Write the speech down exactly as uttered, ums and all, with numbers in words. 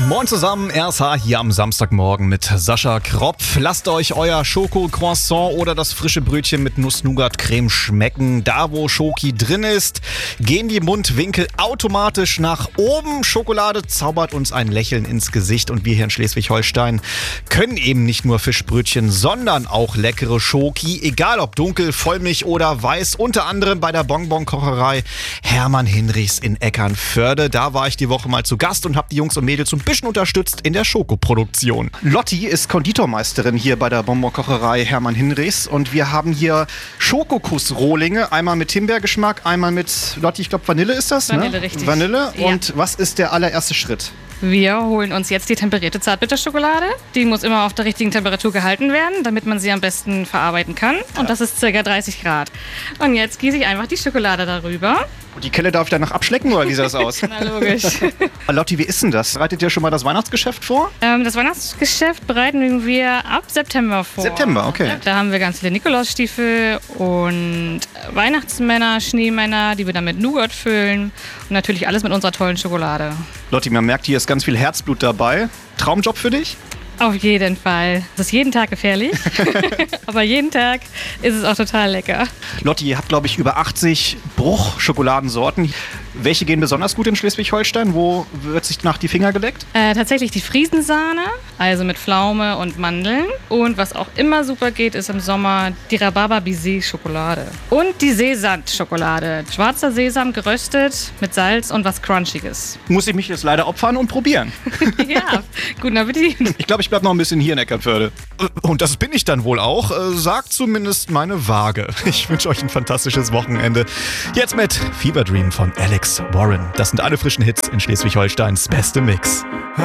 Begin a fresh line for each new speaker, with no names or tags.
Moin zusammen, R S H hier am Samstagmorgen mit Sascha Kropf. Lasst euch euer Schoko-Croissant oder das frische Brötchen mit Nuss-Nougat-Creme schmecken. Da, wo Schoki drin ist, gehen die Mundwinkel automatisch nach oben. Schokolade zaubert uns ein Lächeln ins Gesicht und wir hier in Schleswig-Holstein können eben nicht nur Fischbrötchen, sondern auch leckere Schoki. Egal ob dunkel, Vollmilch oder weiß, unter anderem bei der Bonbon-Kocherei Hermann Hinrichs in Eckernförde. Da war ich die Woche mal zu Gast und habe die Jungs und Mädels ein bisschen unterstützt in der Schokoproduktion.
Lotti ist Konditormeisterin hier bei der Bonbonkocherei Hermann Hinrichs und wir haben hier Schokokuss-Rohlinge, einmal mit Himbeergeschmack, einmal mit, Lotti, ich glaube Vanille ist das,
Vanille,
ne?
richtig.
Vanille.
Ja.
Und was ist der allererste Schritt?
Wir holen uns jetzt die temperierte Zartbitterschokolade. Die muss immer auf der richtigen Temperatur gehalten werden, damit man sie am besten verarbeiten kann. Und das ist ca. dreißig Grad. Und jetzt gieße ich einfach die Schokolade darüber.
Und die Kelle darf ich danach abschlecken oder wie sieht das aus?
Na logisch.
Lotti, wie ist denn das? Bereitet ihr schon mal das Weihnachtsgeschäft vor?
ähm, das Weihnachtsgeschäft bereiten wir ab September vor.
September, okay.
Da haben wir ganz viele Nikolausstiefel und Weihnachtsmänner, Schneemänner, die wir dann mit Nougat füllen. Und natürlich alles mit unserer tollen Schokolade.
Lotti, man merkt, hier ist ganz viel Herzblut dabei. Traumjob für dich?
Auf jeden Fall. Es ist jeden Tag gefährlich, aber jeden Tag ist es auch total lecker.
Lotti, ihr habt, glaube ich, über achtzig Bruchschokoladensorten. Welche gehen besonders gut in Schleswig-Holstein? Wo wird sich nach die Finger geleckt?
Äh, tatsächlich die Friesensahne, also mit Pflaume und Mandeln. Und was auch immer super geht, ist im Sommer die Rhabarber-Baiser-Schokolade. Und die Sesam-Schokolade. Schwarzer Sesam geröstet mit Salz und was Crunchiges.
Muss ich mich jetzt leider opfern und probieren.
Ja, guten Appetit.
Ich glaube, ich bleibe noch ein bisschen hier in Eckernförde.
Und das bin ich dann wohl auch, äh, sagt zumindest meine Waage. Ich wünsche euch ein fantastisches Wochenende. Jetzt mit Fever Dream von Alex Warren. Das sind alle frischen Hits in Schleswig-Holsteins beste Mix.